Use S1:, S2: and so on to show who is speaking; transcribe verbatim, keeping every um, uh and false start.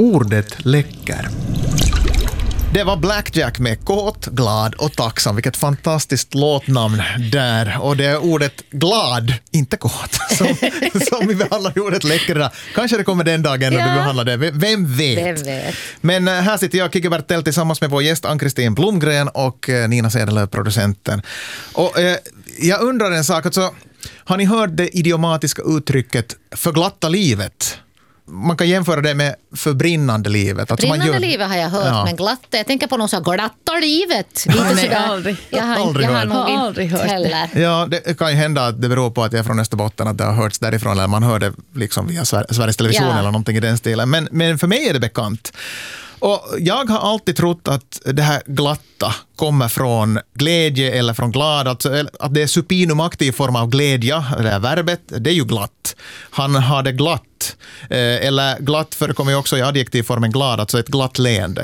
S1: Ordet läcker. Det var Blackjack med Kåt, glad och tacksam. Vilket fantastiskt låtnamn där. Och det är ordet glad, inte kåt, som, som vi behandlar i ordet läckra. Kanske det kommer den dagen när ja. vi behandlar det. Vem vet?
S2: Vem vet?
S1: Men här sitter jag, Kikki Bertell, tillsammans med vår gäst Ann-Kristin Blomgren och Nina Sedelöv, producenten. Och eh, jag undrar en sak. Alltså, har ni hört det idiomatiska uttrycket förglatta livet? Man kan jämföra det med förbrinnande livet. Alltså
S2: brinnande
S1: man gör...
S2: livet har jag hört, ja. men glatta, jag tänker på någon som glatta livet.
S1: Nej,
S2: nej,
S3: aldrig.
S2: Jag har,
S1: aldrig
S2: jag har
S1: hört.
S2: nog inte
S3: aldrig hört
S2: heller.
S1: Ja, det kan ju hända att det beror på att jag är från Österbotten, att det har hörts därifrån, eller man hör det liksom via Sver- Sveriges Television ja. eller någonting i den stilen. Men, men för mig är det bekant. Och jag har alltid trott att det här glatta kommer från glädje eller från glad, alltså att det är supinum aktiv form av glädje, det här verbet, det är ju glatt. Han har det glatt, eller glatt förekommer ju också i adjektivformen glad, alltså ett glatt leende.